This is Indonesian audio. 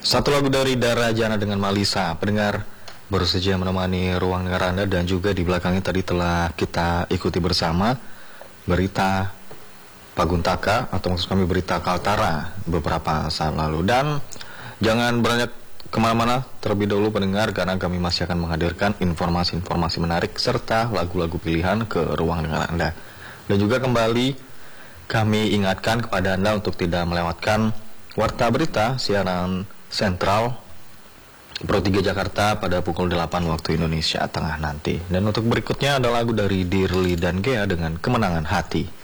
Satu lagu dari Dara Jana dengan Malisa. Pendengar baru saja menemani ruang dengar Anda, dan juga di belakangnya tadi telah kita ikuti bersama berita Paguntaka, atau maksud kami berita Kaltara beberapa saat lalu. Dan jangan beranjak kemana-mana terlebih dahulu pendengar, karena kami masih akan menghadirkan informasi-informasi menarik serta lagu-lagu pilihan ke ruang dengar Anda. Dan juga kembali kami ingatkan kepada Anda untuk tidak melewatkan Warta Berita siaran sentral Pro 3 Jakarta pada pukul 8 waktu Indonesia Tengah nanti. Dan untuk berikutnya ada lagu dari Dirli dan Gea dengan Kemenangan Hati.